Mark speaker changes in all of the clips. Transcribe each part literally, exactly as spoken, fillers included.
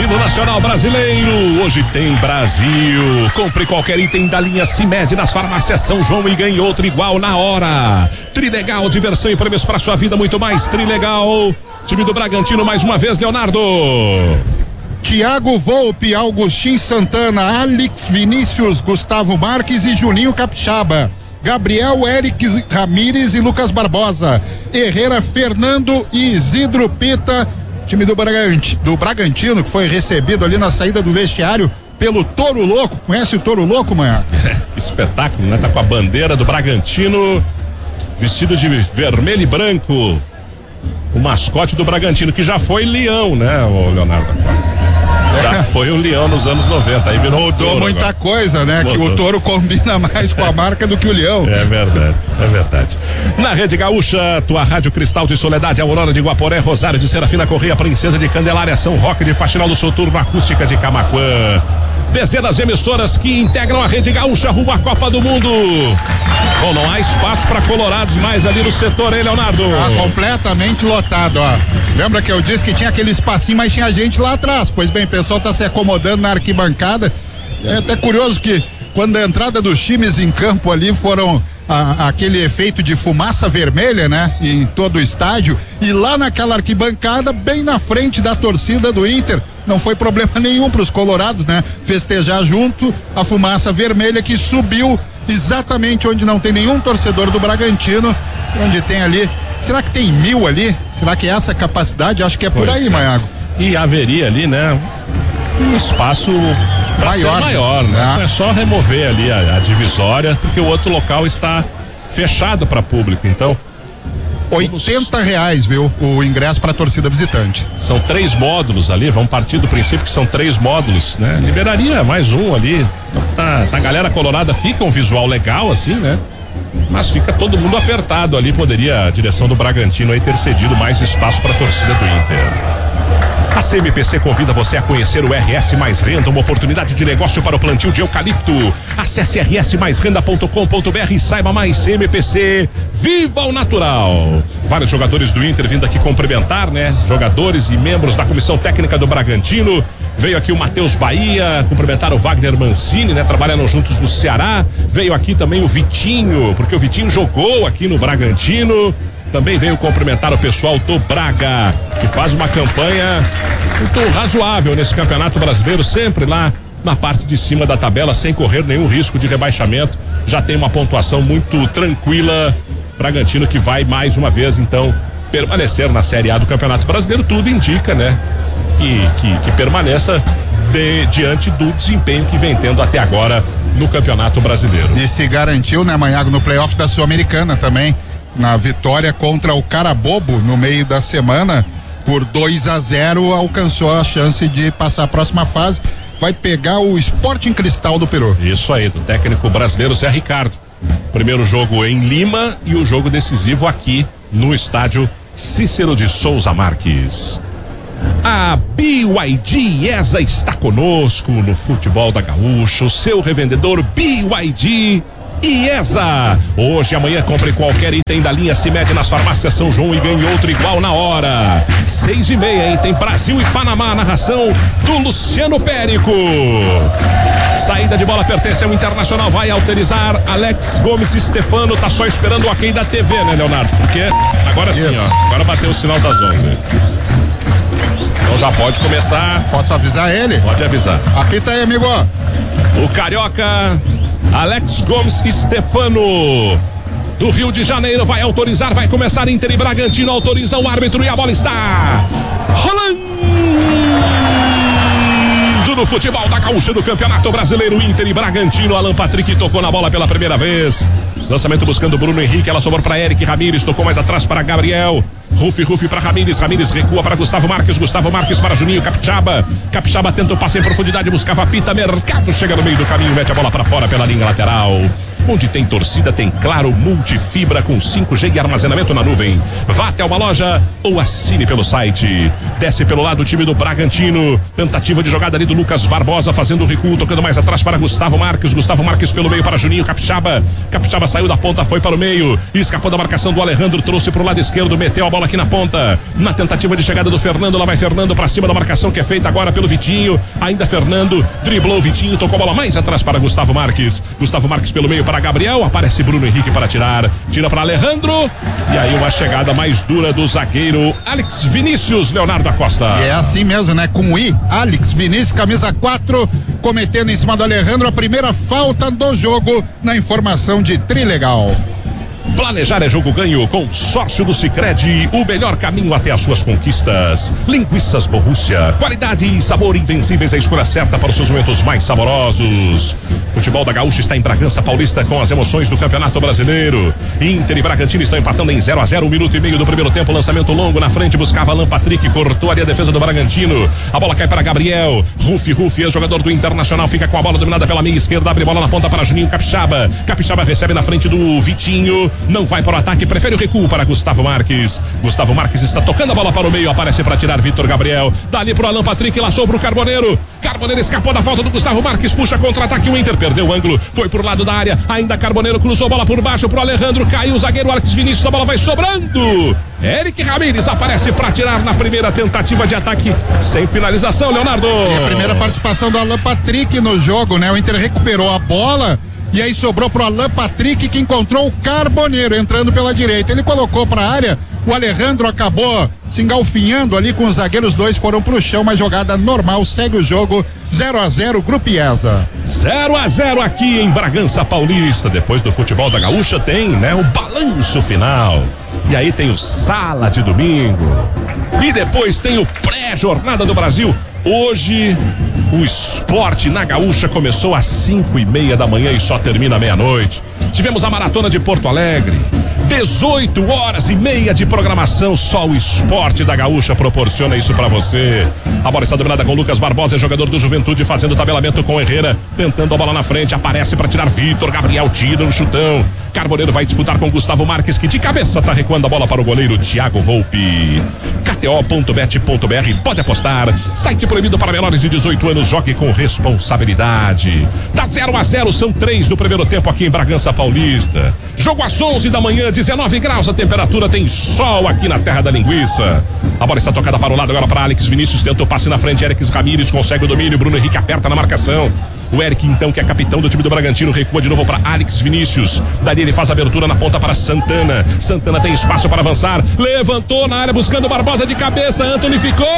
Speaker 1: hino nacional brasileiro. Hoje tem Brasil. Compre qualquer item da linha Cimed nas farmácias São João e ganhe outro igual na hora. Trilegal, diversão e prêmios para sua vida, muito mais. Trilegal. Time do Bragantino mais uma vez, Leonardo.
Speaker 2: Thiago Volpe, Augustin Santana, Alex Vinícius, Gustavo Marques e Juninho Capixaba. Gabriel, Eric Ramírez e Lucas Barbosa. Herrera, Fernando e Isidro Pita. Time do, Bragant, do Bragantino, que foi recebido ali na saída do vestiário pelo Touro Louco. Conhece o Touro Louco, manhã?
Speaker 1: É, espetáculo, né? Tá com a bandeira do Bragantino, vestido de vermelho e branco. O mascote do Bragantino, que já foi leão, né, o Leonardo Costa? Já foi o leão nos anos noventa, aí virou
Speaker 2: Mudou
Speaker 1: touro
Speaker 2: muita
Speaker 1: agora.
Speaker 2: coisa, né?
Speaker 1: Mudou.
Speaker 2: Que o touro combina mais com a marca do que o leão.
Speaker 1: É verdade, é verdade. Na Rede Gaúcha, tua Rádio Cristal de Soledade, Aurora de Guaporé, Rosário de Serafina Correia, Princesa de Candelária, São Roque de Faxinal do Soturno, Acústica de Camaquã. Dezenas de emissoras que integram a Rede Gaúcha rumo à Copa do Mundo. Bom, não há espaço para colorados mais ali no setor, hein, Leonardo?
Speaker 2: Tá completamente lotado, ó. Lembra que eu disse que tinha aquele espacinho, mas tinha gente lá atrás. Pois bem, o pessoal tá se acomodando na arquibancada. É até curioso que quando a entrada dos times em campo ali foram a, aquele efeito de fumaça vermelha, né? Em todo o estádio. E lá naquela arquibancada, bem na frente da torcida do Inter, não foi problema nenhum para os colorados, né? Festejar junto a fumaça vermelha que subiu exatamente onde não tem nenhum torcedor do Bragantino, onde tem ali, será que tem mil ali? Será que é essa a capacidade? Acho que é por
Speaker 1: Pois
Speaker 2: aí,
Speaker 1: é.
Speaker 2: Maiago.
Speaker 1: E haveria ali, né, um espaço pra
Speaker 2: Maior,
Speaker 1: ser maior, né?
Speaker 2: né?
Speaker 1: Não é só remover ali a, a divisória, porque o outro local está fechado para público, então
Speaker 2: oitenta reais, viu? O ingresso para a torcida visitante.
Speaker 1: são três módulos ali, vamos partir do princípio que são três módulos, né? Liberaria mais um ali, então tá, tá a galera colorada, fica um visual legal assim, né? Mas fica todo mundo apertado ali, poderia a direção do Bragantino aí ter cedido mais espaço para a torcida do Inter. A C M P C convida você a conhecer o R S Mais Renda, uma oportunidade de negócio para o plantio de eucalipto. Acesse r s mais renda ponto com ponto b r e saiba mais. C M P C, viva o natural. Vários jogadores do Inter vindo aqui cumprimentar, né? Jogadores e membros da comissão técnica do Bragantino. Veio aqui o Matheus Bahia cumprimentar o Wagner Mancini, né? Trabalharam juntos no Ceará. Veio aqui também o Vitinho, porque o Vitinho jogou aqui no Bragantino. Também veio cumprimentar o pessoal do Braga, que faz uma campanha muito razoável nesse Campeonato Brasileiro, sempre lá na parte de cima da tabela, sem correr nenhum risco de rebaixamento. Já tem uma pontuação muito tranquila. Bragantino que vai mais uma vez, então, permanecer na Série A do Campeonato Brasileiro. Tudo indica, né? Que, que, que permaneça de, diante do desempenho que vem tendo até agora no Campeonato Brasileiro.
Speaker 2: E se garantiu, né, Manhago, no playoff da Sul-Americana também, na vitória contra o Carabobo no meio da semana, por dois a zero, alcançou a chance de passar a próxima fase. Vai pegar o Sporting Cristal do Peru.
Speaker 1: Isso aí, do técnico brasileiro Zé Ricardo. Primeiro jogo em Lima e o jogo decisivo aqui no estádio Cícero de Souza Marques. A B Y D IESA está conosco no futebol da Gaúcha, o seu revendedor B Y D IESA. Hoje e amanhã compre qualquer item da linha Cimed nas farmácias São João e ganhe outro igual na hora. Seis e meia, hein? Tem Brasil e Panamá, narração do Luciano Périco. Saída de bola pertence ao Internacional, vai autorizar Alex Gomes Stefano, tá só esperando o ok da T V, né, Leonardo? Porque agora sim,
Speaker 2: Isso.
Speaker 1: ó, agora bateu o sinal das onze. Então já pode começar.
Speaker 2: Posso avisar ele?
Speaker 1: Pode avisar.
Speaker 2: Apita aí, amigo.
Speaker 1: O carioca Alex Gomes Stefano do Rio de Janeiro vai autorizar, vai começar. Inter e Bragantino, autoriza o árbitro e a bola está rolando no futebol da Gaúcha do Campeonato Brasileiro. Inter e Bragantino, Alan Patrick tocou na bola pela primeira vez. Lançamento buscando Bruno Henrique, ela sobrou para Eric Ramírez, tocou mais atrás para Gabriel. Rufi, Rufi para Ramírez, Ramírez recua para Gustavo Marques, Gustavo Marques para Juninho Capixaba. Capixaba tenta o passe em profundidade, buscava Pita, Mercado chega no meio do caminho, mete a bola para fora pela linha lateral. Onde tem torcida, tem Claro Multifibra com cinco G e armazenamento na nuvem. Vá até uma loja ou assine pelo site. Desce pelo lado o time do Bragantino. Tentativa de jogada ali do Lucas Barbosa, fazendo o recuo, tocando mais atrás para Gustavo Marques. Gustavo Marques pelo meio para Juninho Capixaba. Capixaba saiu da ponta, foi para o meio. Escapou da marcação do Alejandro, trouxe para o lado esquerdo, meteu a bola aqui na ponta. Na tentativa de chegada do Fernando, lá vai Fernando para cima da marcação que é feita agora pelo Vitinho. Ainda Fernando, driblou o Vitinho, tocou a bola mais atrás para Gustavo Marques. Gustavo Marques pelo meio para Gabriel, aparece Bruno Henrique para tirar. Tira para Alejandro. E aí uma chegada mais dura do zagueiro Alex Vinícius Leonardo Acosta.
Speaker 2: E é assim mesmo, né? Com o I, Alex Vinícius, camisa quatro, cometendo em cima do Alejandro a primeira falta do jogo, na informação de Trilegal.
Speaker 1: Planejar é jogo ganho. Consórcio do Sicredi, o melhor caminho até as suas conquistas. Linguiças Borrússia, qualidade e sabor invencíveis, a escolha certa para os seus momentos mais saborosos. Futebol da Gaúcha está em Bragança Paulista com as emoções do Campeonato Brasileiro. Inter e Bragantino estão empatando em zero a zero, um minuto e meio do primeiro tempo. Lançamento longo na frente, buscava Alan Patrick, cortou ali a defesa do Bragantino. A bola cai para Gabriel. Rufi, Rufi, ex-jogador do Internacional, fica com a bola dominada pela meia esquerda, abre bola na ponta para Juninho Capixaba. Capixaba recebe na frente do Vitinho. Não vai para o ataque, prefere o recuo para Gustavo Marques. Gustavo Marques está tocando a bola para o meio, aparece para tirar Vitor Gabriel. Dali pro Alan Patrick, laçou pro Carboneiro. Carboneiro escapou da falta do Gustavo Marques, puxa contra-ataque, o Inter perdeu o ângulo, foi por lado da área, ainda Carboneiro cruzou a bola por baixo pro Alejandro, caiu o zagueiro Alex Vinícius, a bola vai sobrando. Eric Ramírez aparece para tirar na primeira tentativa de ataque, sem finalização, Leonardo.
Speaker 2: E a primeira participação do Alan Patrick no jogo, né? O Inter recuperou a bola e aí sobrou pro Alan Patrick, que encontrou o Carboneiro entrando pela direita. Ele colocou para a área, o Alejandro acabou se engalfinhando ali com os zagueiros, dois foram pro chão, mas jogada normal, segue o jogo, zero a zero, Grupo IESA.
Speaker 1: zero a zero aqui em Bragança Paulista. Depois do futebol da Gaúcha tem, né, o balanço final. E aí tem o Sala de domingo. E depois tem o pré-jornada do Brasil. Hoje, o esporte na Gaúcha começou às cinco e meia da manhã e só termina à meia-noite. Tivemos a maratona de Porto Alegre. dezoito horas e meia de programação. Só o esporte da Gaúcha proporciona isso pra você. A bola está dominada com Lucas Barbosa, é jogador do Juventude, fazendo tabelamento com Herrera, tentando a bola na frente, aparece para tirar Vitor Gabriel, tira no chutão. Carboneiro vai disputar com Gustavo Marques, que de cabeça tá recuando a bola para o goleiro Thiago Volpi. K T O ponto bet ponto B R, pode apostar. Site proibido para menores de dezoito anos, jogue com responsabilidade. Tá zero a zero, são três do primeiro tempo aqui em Bragança Paulista. Jogo às onze da manhã, dezenove graus a temperatura, tem sol aqui na terra da linguiça. A bola está tocada para o lado agora para Alex Vinícius, tenta o passe na frente, Eric Ramírez consegue o domínio, Bruno Henrique aperta na marcação. O Eric, então, que é capitão do time do Bragantino, recua de novo para Alex Vinícius. Dali ele faz a abertura na ponta para Santana. Santana tem espaço para avançar. Levantou na área buscando Barbosa de cabeça. Antony ficou.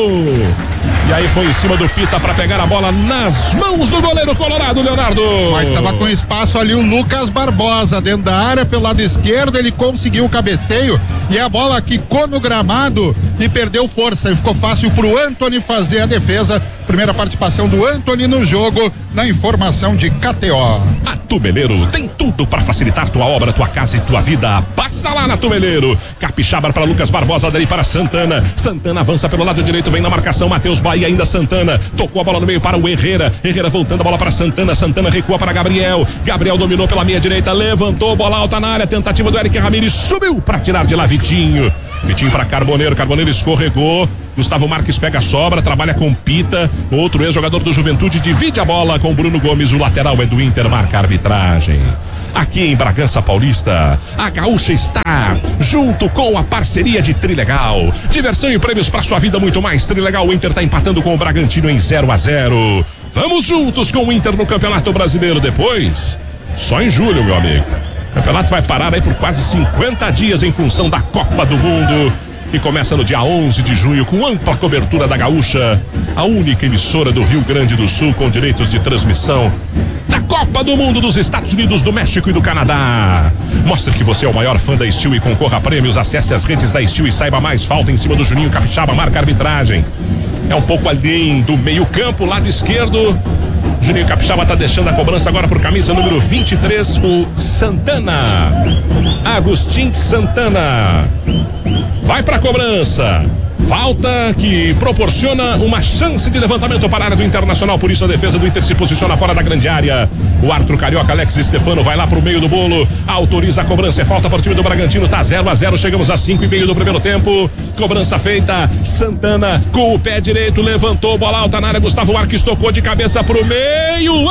Speaker 1: E aí foi em cima do Pita para pegar a bola nas mãos do goleiro colorado, Leonardo.
Speaker 2: Mas estava com espaço ali o Lucas Barbosa dentro da área pelo lado esquerdo. Ele conseguiu o cabeceio e a bola quicou no gramado e perdeu força. E ficou fácil pro Antony fazer a defesa. Primeira participação do Antony no jogo, na informação de K T O.
Speaker 1: A Tubeleiro tem tudo para facilitar tua obra, tua casa e tua vida. Passa lá na Tubeleiro. Capixaba para Lucas Barbosa, dali para Santana. Santana avança pelo lado direito, vem na marcação Matheus Bahia, ainda Santana. Tocou a bola no meio para o Herrera. Herrera voltando a bola para Santana. Santana recua para Gabriel. Gabriel dominou pela meia direita, levantou, bola alta na área. Tentativa do Eric Ramírez, subiu para tirar de lá Vitinho. Vitinho para Carboneiro, Carboneiro escorregou. Gustavo Marques pega a sobra, trabalha com Pita. Outro ex-jogador do Juventude divide a bola com Bruno Gomes. O lateral é do Inter, marca a arbitragem. Aqui em Bragança Paulista, a Gaúcha está junto com a parceria de Trilegal. Diversão e prêmios para sua vida, muito mais. Trilegal, o Inter está empatando com o Bragantino em zero a zero. Vamos juntos com o Inter no Campeonato Brasileiro depois. Só em julho, meu amigo. O campeonato vai parar aí por quase cinquenta dias em função da Copa do Mundo, que começa no dia onze de junho com ampla cobertura da Gaúcha, a única emissora do Rio Grande do Sul com direitos de transmissão da Copa do Mundo dos Estados Unidos, do México e do Canadá. Mostre que você é o maior fã da Steel e concorra a prêmios. Acesse as redes da Steel e saiba mais. Falta em cima do Juninho Capixaba, marca a arbitragem. É um pouco além do meio campo, lado esquerdo. Juninho Capixaba está deixando a cobrança agora por camisa número vinte e três, o Santana. Agostinho Santana vai para a cobrança. Falta que proporciona uma chance de levantamento para a área do Internacional, por isso a defesa do Inter se posiciona fora da grande área. O árbitro carioca Alex Stefano vai lá pro meio do bolo, autoriza a cobrança, é falta para o time do Bragantino, tá zero a zero, chegamos a cinco e meio do primeiro tempo. Cobrança feita, Santana com o pé direito, levantou, bola alta na área, Gustavo Marques tocou de cabeça pro meio,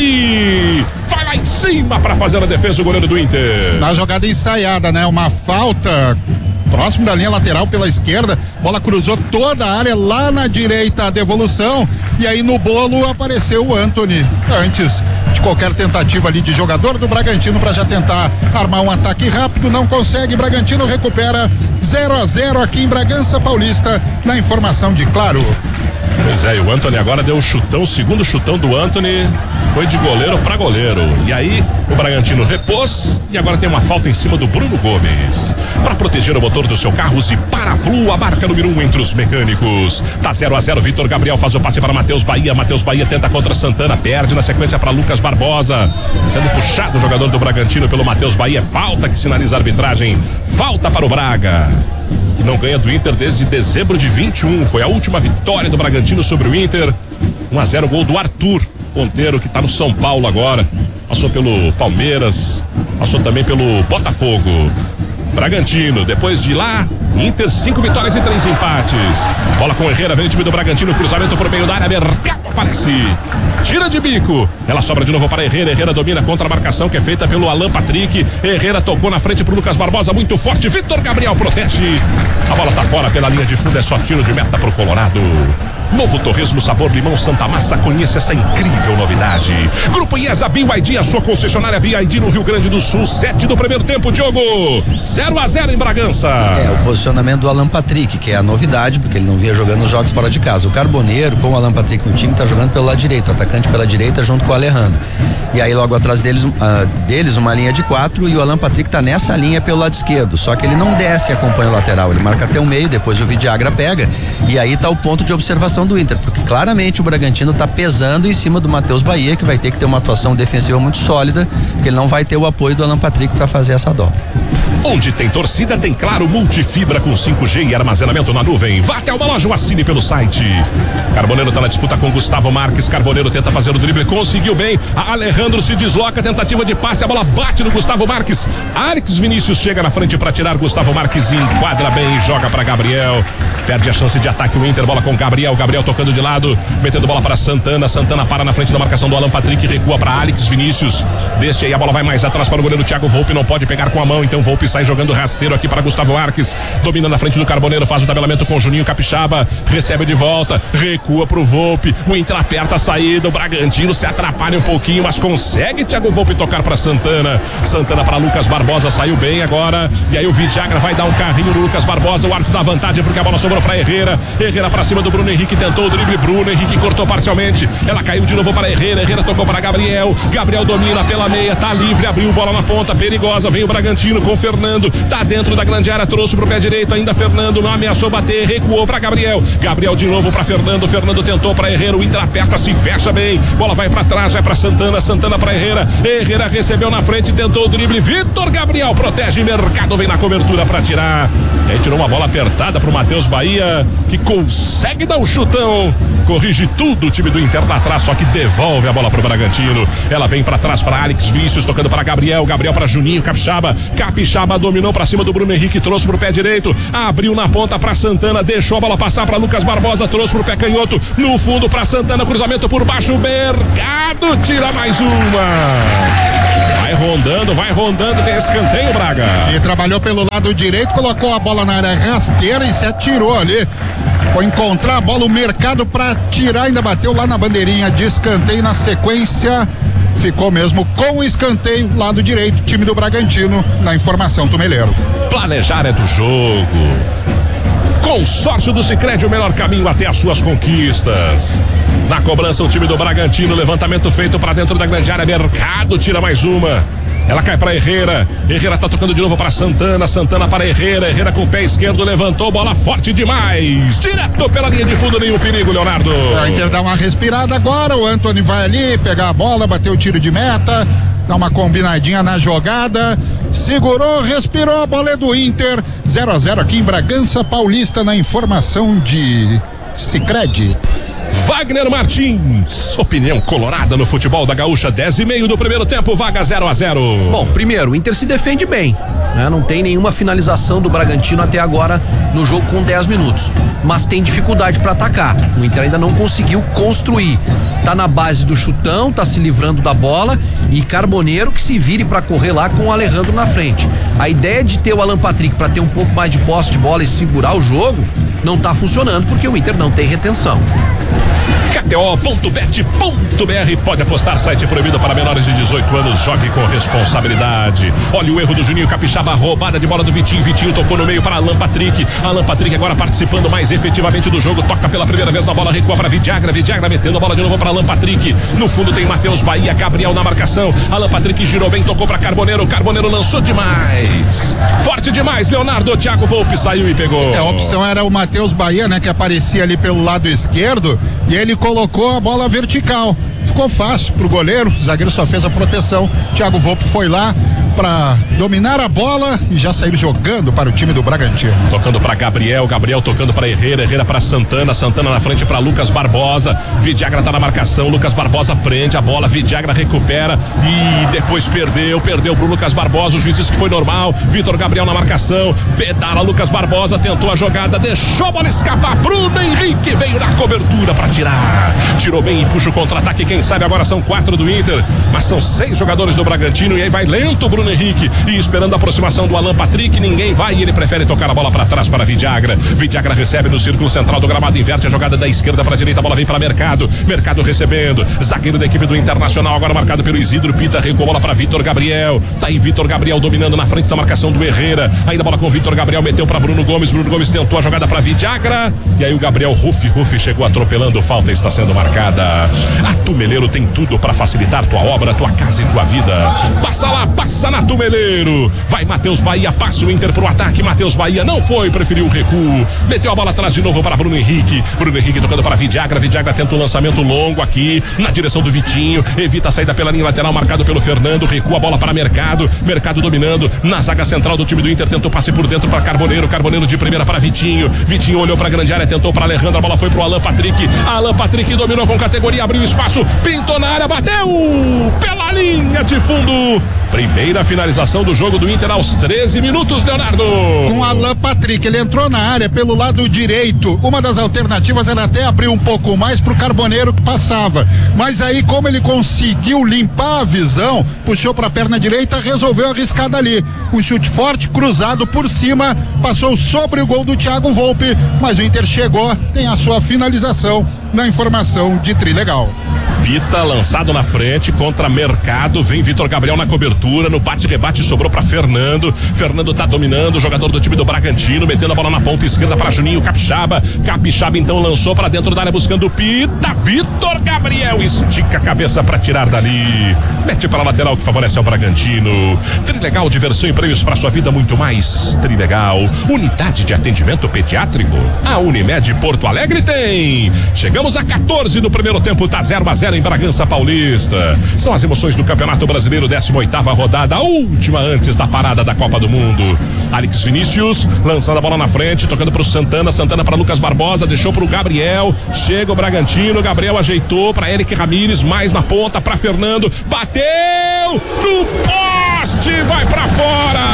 Speaker 1: Antony vai lá em cima para fazer a defesa do goleiro do Inter.
Speaker 2: Na jogada ensaiada, né? Uma falta próximo da linha lateral pela esquerda, bola cruzou toda a área lá na direita, a devolução, e aí no bolo apareceu o Antony, antes de qualquer tentativa ali de jogador do Bragantino para já tentar armar um ataque rápido, não consegue, Bragantino recupera zero a zero aqui em Bragança Paulista, na informação de Claro.
Speaker 1: Pois é, e o Antony agora deu um chutão, o segundo chutão do Antony foi de goleiro para goleiro. E aí o Bragantino repôs e agora tem uma falta em cima do Bruno Gomes. Para proteger o motor do seu carro, use Paraflu, a marca número um entre os mecânicos. Tá zero a zero, Vitor Gabriel faz o passe para Matheus Bahia. Matheus Bahia tenta contra Santana, perde na sequência para Lucas Barbosa. Sendo puxado o jogador do Bragantino pelo Matheus Bahia. Falta que sinaliza a arbitragem. Falta para o Braga, que não ganha do Inter desde dezembro de vinte e um. Foi a última vitória do Bragantino sobre o Inter. um a zero, gol do Arthur, ponteiro que tá no São Paulo agora. Passou pelo Palmeiras, passou também pelo Botafogo. Bragantino, depois de lá, Inter, cinco vitórias e três empates. Bola com Herrera, vem o time do Bragantino, cruzamento por meio da área, Mercado aparece, tira de bico, ela sobra de novo para Herrera, Herrera domina contra a marcação que é feita pelo Alan Patrick, Herrera tocou na frente pro Lucas Barbosa, muito forte, Vitor Gabriel protege, a bola tá fora pela linha de fundo, é só tiro de meta pro Colorado. Novo torresmo sabor limão Santa Massa, conheça essa incrível novidade. Grupo IESA B Y D, a sua concessionária B Y D no Rio Grande do Sul, sete do primeiro tempo, Diogo, zero a zero em Bragança.
Speaker 3: É, o posicionamento do Alan Patrick, que é a novidade, porque ele não vinha jogando os jogos fora de casa. O Carboneiro, com o Alan Patrick no time, tá jogando pelo lado direito, o atacante pela direita junto com o Alejandro. E aí logo atrás deles, uh, deles uma linha de quatro, e o Alan Patrick tá nessa linha pelo lado esquerdo, só que ele não desce e acompanha o lateral, ele marca até o meio, depois o Vidiagra pega, e aí tá o ponto de observação do Inter, porque claramente o Bragantino tá pesando em cima do Matheus Bahia, que vai ter que ter uma atuação defensiva muito sólida, porque ele não vai ter o apoio do Alan Patrick para fazer essa dobra.
Speaker 1: Onde tem torcida, tem Claro Multifibra com cinco G e armazenamento na nuvem. Vá até uma loja ou assine pelo site. Carboneiro tá na disputa com Gustavo Marques. Carboneiro tenta fazer o drible, conseguiu bem. Alejandro se desloca, tentativa de passe, a bola bate no Gustavo Marques. Alex Vinícius chega na frente para tirar. Gustavo Marques enquadra bem e joga para Gabriel. Perde a chance de ataque o Inter, bola com Gabriel. Gabriel tocando de lado, metendo bola para Santana. Santana para na frente da marcação do Alan Patrick, recua para Alex Vinícius. Deste aí a bola vai mais atrás para o goleiro Thiago Volpe, não pode pegar com a mão, então Volpe sai jogando rasteiro aqui para Gustavo Marques, domina na frente do Carboneiro, faz o tabelamento com o Juninho Capixaba, recebe de volta, recua pro Volpe, o Inter aperta a saída, o Bragantino se atrapalha um pouquinho, mas consegue Thiago Volpe tocar para Santana, Santana para Lucas Barbosa, saiu bem agora, e aí o Vidiagra vai dar um carrinho no Lucas Barbosa, o árbitro dá vantagem porque a bola sobrou para Herrera, Herrera para cima do Bruno Henrique, tentou o drible, Bruno Henrique cortou parcialmente, ela caiu de novo para Herrera, Herrera tocou para Gabriel, Gabriel domina pela meia, tá livre, abriu bola na ponta, perigosa, vem o Bragantino com Fernando, tá dentro da grande área, trouxe pro pé direito, ainda Fernando, não ameaçou bater, recuou pra Gabriel, Gabriel de novo pra Fernando, Fernando tentou pra Herrera, o Inter aperta, se fecha bem, bola vai pra trás, vai pra Santana, Santana pra Herrera, Herrera recebeu na frente, tentou o drible, Vitor Gabriel protege, Mercado vem na cobertura pra tirar, e aí tirou uma bola apertada pro Matheus Bahia, que consegue dar um chutão, corrige tudo o time do Inter lá atrás, só que devolve a bola pro Bragantino, ela vem pra trás pra Alex Vinícius, tocando para Gabriel, Gabriel pra Juninho Capixaba, Capixaba dominou pra cima do Bruno Henrique, trouxe pro pé direito, abriu na ponta pra Santana, deixou a bola passar pra Lucas Barbosa, trouxe pro pé canhoto, no fundo pra Santana, cruzamento por baixo, Mercado tira mais uma. Vai rondando, vai rondando, tem escanteio, Braga.
Speaker 2: E trabalhou pelo lado direito, colocou a bola na área rasteira e se atirou ali. Foi encontrar a bola, o Mercado pra tirar, ainda bateu lá na bandeirinha de escanteio, na sequência ficou mesmo com o escanteio, lado direito, time do Bragantino, na informação Tumeleiro.
Speaker 1: Planejar é do jogo. Consórcio do Sicredi, o melhor caminho até as suas conquistas. Na cobrança o time do Bragantino, levantamento feito para dentro da grande área, Mercado tira mais uma. Ela cai para Herrera, Herrera tá tocando de novo para Santana, Santana para Herrera, Herrera com o pé esquerdo, levantou, bola forte demais, direto pela linha de fundo, nenhum perigo, Leonardo.
Speaker 2: O Inter dá uma respirada agora, o Antony vai ali, pegar a bola, bater o tiro de meta, dá uma combinadinha na jogada, segurou, respirou, a bola é do Inter. zero a zero aqui em Bragança Paulista, na informação de Sicredi.
Speaker 1: Wagner Martins, opinião colorada no futebol da Gaúcha, dez e meio do primeiro tempo, vaga zero a zero.
Speaker 4: Bom, primeiro, o Inter se defende bem, né? Não tem nenhuma finalização do Bragantino até agora no jogo com dez minutos, mas tem dificuldade para atacar. O Inter ainda não conseguiu construir. Tá na base do chutão, tá se livrando da bola, e Carboneiro que se vire para correr lá com o Alejandro na frente. A ideia de ter o Alan Patrick para ter um pouco mais de posse de bola e segurar o jogo não tá funcionando porque o Inter não tem retenção.
Speaker 1: K T O ponto bet ponto B R, pode apostar, site proibido para menores de dezoito anos, jogue com responsabilidade. Olha o erro do Juninho Capixaba, roubada de bola do Vitinho, Vitinho tocou no meio para Alan Patrick, Alan Patrick agora participando mais efetivamente do jogo, toca pela primeira vez na bola, recua para Vidagra, Vidagra metendo a bola de novo para Alan Patrick, no fundo tem Matheus Bahia, Gabriel na marcação, Alan Patrick girou bem, tocou para Carboneiro, Carboneiro lançou demais, forte demais, Leonardo, Thiago Volpe saiu e pegou.
Speaker 2: É, a opção era o Matheus Bahia, né, que aparecia ali pelo lado esquerdo, e ele colocou a bola vertical. Ficou fácil pro goleiro, o zagueiro só fez a proteção. Thiago Volpe foi lá para dominar a bola e já sair jogando para o time do Bragantino.
Speaker 1: Tocando para Gabriel, Gabriel tocando para Herrera, Herrera para Santana, Santana na frente para Lucas Barbosa. Vidagra tá na marcação, Lucas Barbosa prende a bola, Vidagra recupera e depois perdeu, perdeu pro Lucas Barbosa, o juiz disse que foi normal. Vitor Gabriel na marcação, pedala Lucas Barbosa, tentou a jogada, deixou a bola escapar. Bruno Henrique veio na cobertura para tirar, tirou bem e puxa o contra-ataque. Quem sabe agora são quatro do Inter, mas são seis jogadores do Bragantino e aí vai lento o Bruno Henrique e esperando a aproximação do Alan Patrick, ninguém vai e ele prefere tocar a bola para trás para Vidagra. Vidagra recebe no círculo central do gramado, inverte a jogada da esquerda para a direita, a bola vem para Mercado, Mercado recebendo, zagueiro da equipe do Internacional agora marcado pelo Isidro Pita, recuou a bola para Vitor Gabriel, tá aí Vitor Gabriel dominando na frente da marcação do Herrera, ainda a bola com Vitor Gabriel, meteu para Bruno Gomes, Bruno Gomes tentou a jogada para Vidagra e aí o Gabriel Rufi Rufi chegou atropelando, falta está sendo marcada. A Tumeleiro tem tudo para facilitar tua obra, tua casa e tua vida. Passa lá, passa na Tumeleiro. Vai Matheus Bahia, passa o Inter pro ataque. Matheus Bahia não foi, preferiu o recuo. Meteu a bola atrás de novo para Bruno Henrique. Bruno Henrique tocando para Vidagra. Vidagra tenta um lançamento longo aqui na direção do Vitinho. Evita a saída pela linha lateral, marcado pelo Fernando. Recua a bola para Mercado. Mercado dominando na zaga central do time do Inter. Tentou passe por dentro para Carboneiro. Carboneiro de primeira para Vitinho. Vitinho olhou para a grande área, tentou para Alejandro. A bola foi pro Alan Patrick. Alan Patrick dominou com categoria, abriu espaço, pintou na área, bateu pela linha de fundo. Primeira finalização do jogo do Inter aos treze minutos, Leonardo.
Speaker 2: Com Alan Patrick, ele entrou na área pelo lado direito. Uma das alternativas era até abrir um pouco mais pro Carboneiro que passava. Mas aí, como ele conseguiu limpar a visão, puxou pra perna direita, resolveu arriscar dali. Um chute forte, cruzado por cima, passou sobre o gol do Thiago Volpe, mas o Inter chegou, tem a sua finalização na informação de Trilegal.
Speaker 1: Pita lançado na frente contra Mercado, vem Vitor Gabriel na cobertura, no bate-rebate sobrou para Fernando. Fernando tá dominando, o jogador do time do Bragantino, metendo a bola na ponta esquerda para Juninho Capixaba. Capixaba então lançou para dentro da área buscando o Pita. Vitor Gabriel estica a cabeça para tirar dali. Mete para a lateral que favorece ao Bragantino. Trilegal, diversão e prêmios para sua vida, muito mais. Trilegal, unidade de atendimento pediátrico. A Unimed Porto Alegre tem. Chegamos a quatorze do primeiro tempo, tá zero a zero em Bragança Paulista. São as emoções do Campeonato Brasileiro, décima oitava rodada, a última antes da parada da Copa do Mundo. Alex Vinícius lançando a bola na frente, tocando pro Santana, Santana para Lucas Barbosa, deixou pro Gabriel, chega o Bragantino, Gabriel ajeitou para Eric Ramírez, mais na ponta para Fernando, bateu no poste, vai para fora.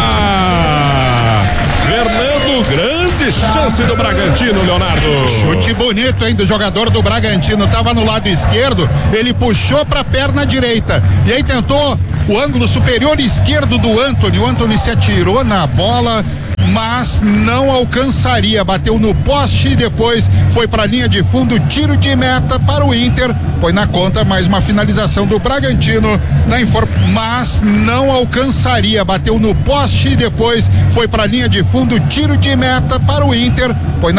Speaker 1: Fernando, grande chance do Bragantino, Leonardo.
Speaker 2: Chute bonito, hein, do jogador do Bragantino, tava no lado esquerdo, ele puxou pra perna direita, e aí tentou o ângulo superior esquerdo do Antony, o Antony se atirou na bola, mas não alcançaria, bateu no poste e depois foi para a linha de fundo, tiro de meta para o Inter, foi na conta mais uma finalização do Bragantino, na inform... mas não alcançaria, bateu no poste e depois foi para a linha de fundo, tiro de meta para o Inter, foi na